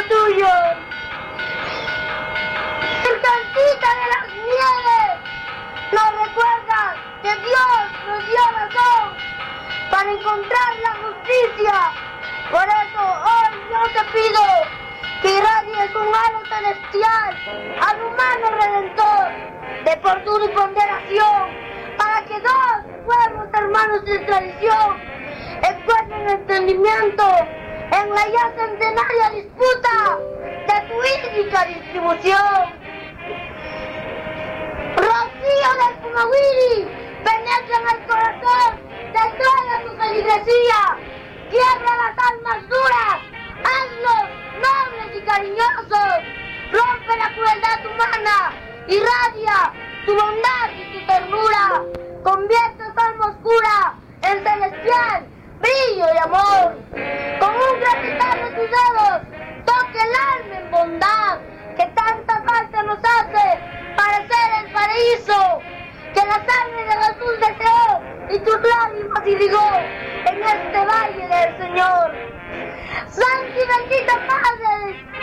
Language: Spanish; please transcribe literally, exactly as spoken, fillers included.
tuyo. Virgencita de las Nieves, nos recuerda que Dios nos dio razón para encontrar la justicia. Por eso hoy yo te pido que irradies un halo celestial al humano redentor de fortuna y ponderación, para que dos pueblos hermanos de tradición encuentren entendimiento en la ya centenaria disputa de tu índica distribución. Rocío del Pumahuiri penetra en el corazón de toda tu feligresía, quiebra las almas duras, hazlos nobles y cariñosos, rompe la crueldad humana, irradia tu bondad y tu ternura, convierte tu alma oscura en celestial brillo y amor. Con un granitar de tus dedos, toque el alma en bondad, que tanta falta nos hace parecer el paraíso, que la sangre de Jesús deseó y tus lágrimas irrigó en este valle del Señor. Santa y bendita Madre